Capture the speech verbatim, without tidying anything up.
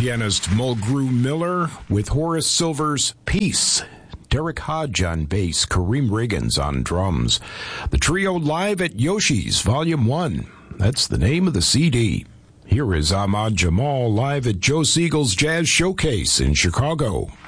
pianist Mulgrew Miller with Horace Silver's Peace. Derek Hodge on bass, Kareem Riggins on drums. The trio live at Yoshi's Volume one. That's the name of the C D. Here is Ahmad Jamal live at Joe Siegel's Jazz Showcase in Chicago.